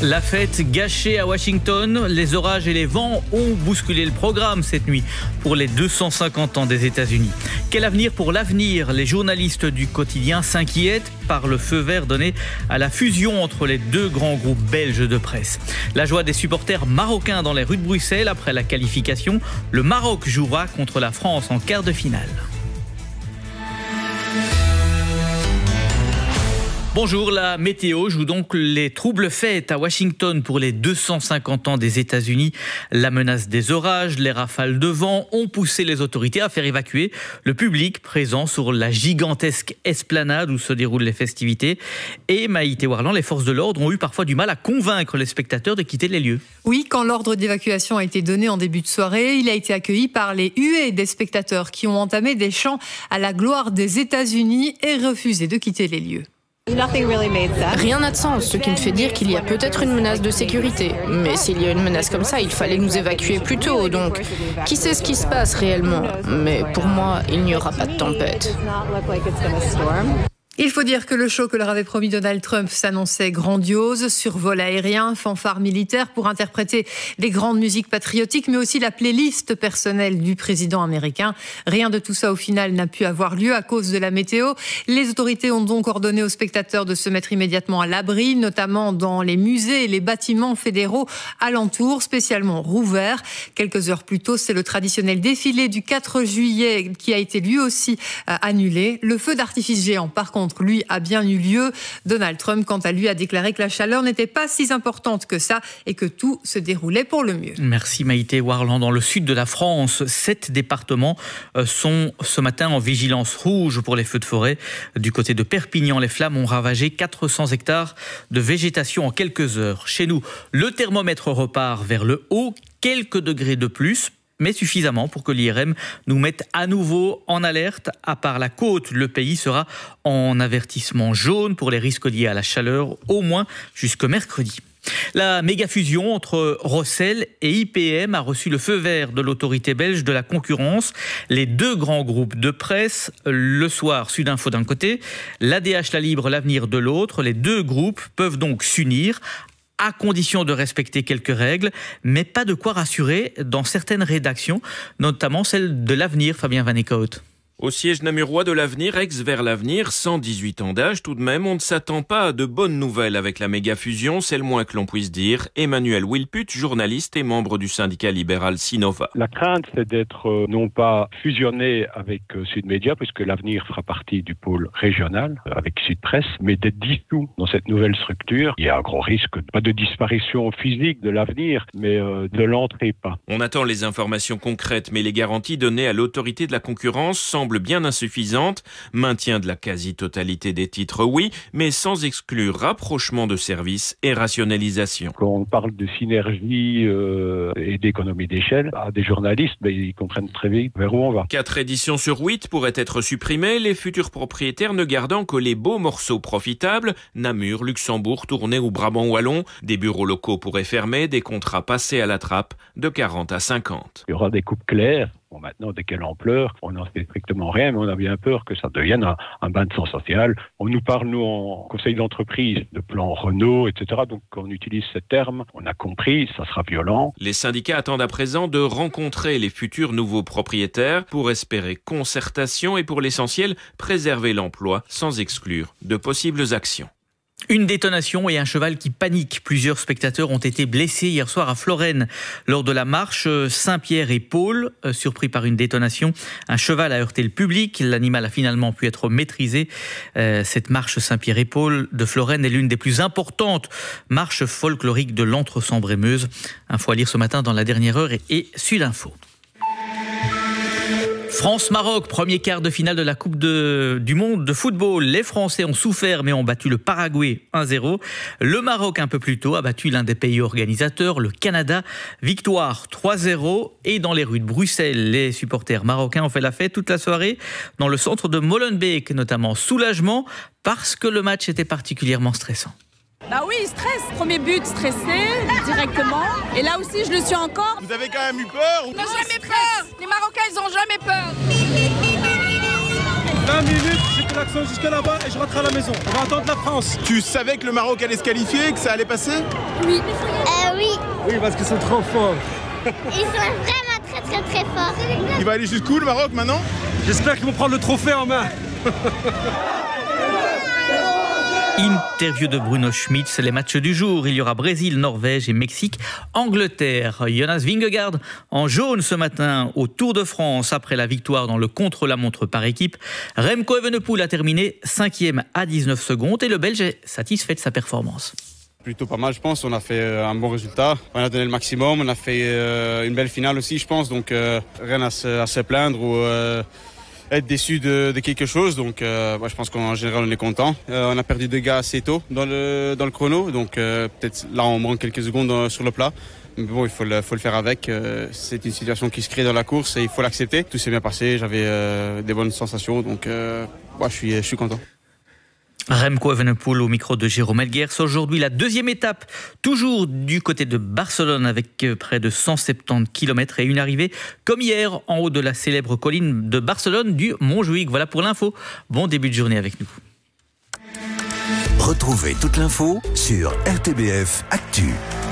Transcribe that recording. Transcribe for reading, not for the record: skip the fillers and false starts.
La fête gâchée à Washington, les orages et les vents ont bousculé le programme cette nuit pour les 250 ans des États-Unis. Quel avenir pour l'avenir? Les journalistes du quotidien s'inquiètent par le feu vert donné à la fusion entre les deux grands groupes belges de presse. La joie des supporters marocains dans les rues de Bruxelles après la qualification. Le Maroc jouera contre la France en quart de finale. Bonjour, la météo joue donc les troubles fêtes à Washington pour les 250 ans des États-Unis. La menace des orages, les rafales de vent ont poussé les autorités à faire évacuer le public présent sur la gigantesque esplanade où se déroulent les festivités. Et Maïté Warland, les forces de l'ordre ont eu parfois du mal à convaincre les spectateurs de quitter les lieux. Oui, quand l'ordre d'évacuation a été donné en début de soirée, il a été accueilli par les huées des spectateurs qui ont entamé des chants à la gloire des États-Unis et refusé de quitter les lieux. Rien n'a de sens, ce qui me fait dire qu'il y a peut-être une menace de sécurité. Mais s'il y a une menace comme ça, il fallait nous évacuer plus tôt, donc qui sait ce qui se passe réellement? Mais pour moi, il n'y aura pas de tempête. Il faut dire que le show que leur avait promis Donald Trump s'annonçait grandiose, survol aérien, fanfare militaire pour interpréter les grandes musiques patriotiques, mais aussi la playlist personnelle du président américain. Rien de tout ça au final n'a pu avoir lieu à cause de la météo. Les autorités ont donc ordonné aux spectateurs de se mettre immédiatement à l'abri, notamment dans les musées et les bâtiments fédéraux alentours, spécialement rouverts. Quelques heures plus tôt, c'est le traditionnel défilé du 4 juillet qui a été lui aussi annulé. Le feu d'artifice géant, par contre, lui, a bien eu lieu. Donald Trump, quant à lui, a déclaré que la chaleur n'était pas si importante que ça et que tout se déroulait pour le mieux. Merci Maïté Warland. Dans le sud de la France, 7 départements sont ce matin en vigilance rouge pour les feux de forêt. Du côté de Perpignan, les flammes ont ravagé 400 hectares de végétation en quelques heures. Chez nous, le thermomètre repart vers le haut, quelques degrés de plus, mais suffisamment pour que l'IRM nous mette à nouveau en alerte. À part la côte, le pays sera en avertissement jaune pour les risques liés à la chaleur, au moins jusque mercredi. La méga-fusion entre Rossel et IPM a reçu le feu vert de l'autorité belge de la concurrence. Les deux grands groupes de presse, Le Soir, Sudinfo d'un côté, l'ADH La Libre, L'Avenir de l'autre, les deux groupes peuvent donc s'unir à condition de respecter quelques règles, mais pas de quoi rassurer dans certaines rédactions, notamment celle de l'Avenir, Fabien Van Eekhout. Au siège namurois de l'Avenir, ex vers l'Avenir, 118 ans d'âge tout de même, on ne s'attend pas à de bonnes nouvelles avec la méga-fusion, c'est le moins que l'on puisse dire. Emmanuel Wilput, journaliste et membre du syndicat libéral Sinova. La crainte, c'est d'être non pas fusionné avec Sud Média, puisque l'Avenir fera partie du pôle régional avec Sud Presse, mais d'être dissous dans cette nouvelle structure. Il y a un gros risque, pas de disparition physique de l'Avenir, mais de l'entrée pas. On attend les informations concrètes, mais les garanties données à l'autorité de la concurrence semblent bien insuffisante. Maintien de la quasi-totalité des titres, oui, mais sans exclure rapprochement de services et rationalisation. Quand on parle de synergie et d'économie d'échelle, des journalistes, ils comprennent très vite vers où on va. 4 éditions sur 8 pourraient être supprimées, les futurs propriétaires ne gardant que les beaux morceaux profitables, Namur, Luxembourg, Tournai ou Brabant Wallon. Des bureaux locaux pourraient fermer, des contrats passés à la trappe de 40 à 50. Il y aura des coupes claires. Bon, maintenant, de quelle ampleur? On n'en sait strictement rien, mais on a bien peur que ça devienne un bain de sang social. On nous parle, nous, en conseil d'entreprise, de plan Renault, etc. Donc, quand on utilise ce terme, on a compris, ça sera violent. Les syndicats attendent à présent de rencontrer les futurs nouveaux propriétaires pour espérer concertation et pour l'essentiel, préserver l'emploi sans exclure de possibles actions. Une détonation et un cheval qui panique. Plusieurs spectateurs ont été blessés hier soir à Florène lors de la marche Saint-Pierre et Paul. Surpris par une détonation, un cheval a heurté le public. L'animal a finalement pu être maîtrisé. Cette marche Saint-Pierre et Paul de Florène est l'une des plus importantes marches folkloriques de l'Entre-Sambre-et-Meuse. Info à lire ce matin dans La Dernière Heure et Sudinfo. France-Maroc, premier quart de finale de la Coupe du Monde de football. Les Français ont souffert mais ont battu le Paraguay 1-0. Le Maroc, un peu plus tôt, a battu l'un des pays organisateurs, le Canada. Victoire 3-0. Et dans les rues de Bruxelles, les supporters marocains ont fait la fête toute la soirée. Dans le centre de Molenbeek, notamment, soulagement parce que le match était particulièrement stressant. Bah oui, stress. Premier but, stressé, directement. Et là aussi, je le suis encore. Vous avez quand même eu peur? On n'a jamais peur. Les Marocains, ils n'ont jamais peur. 20 minutes, l'accent jusque là-bas et je rentre à la maison. On va attendre la France. Tu savais que le Maroc allait se qualifier, que ça allait passer? Oui. Oui. Oui, parce qu'ils sont trop forts. Ils sont vraiment très forts. Il va aller jusqu'où le Maroc maintenant? J'espère qu'ils vont prendre le trophée en main. Interview de Bruno Schmitz, les matchs du jour. Il y aura Brésil, Norvège et Mexique, Angleterre. Jonas Vingegaard en jaune ce matin au Tour de France après la victoire dans le contre-la-montre par équipe. Remco Evenepoel a terminé 5e à 19 secondes et le Belge est satisfait de sa performance. Plutôt pas mal, je pense. On a fait un bon résultat. On a donné le maximum. On a fait une belle finale aussi, je pense. Donc rien à se plaindre ou être déçu de quelque chose. Donc je pense qu'en général on est content. On a perdu 2 gars assez tôt dans le chrono. Donc peut-être là on manque quelques secondes sur le plat. Mais bon, il faut le faire avec. C'est une situation qui se crée dans la course et il faut l'accepter. Tout s'est bien passé. J'avais des bonnes sensations. Donc je suis content. Remco Evenepoel au micro de Jérôme Elguers. Aujourd'hui, la 2e étape, toujours du côté de Barcelone, avec près de 170 km et une arrivée, comme hier, en haut de la célèbre colline de Barcelone du Montjuïc. Voilà pour l'info. Bon début de journée avec nous. Retrouvez toute l'info sur RTBF Actu.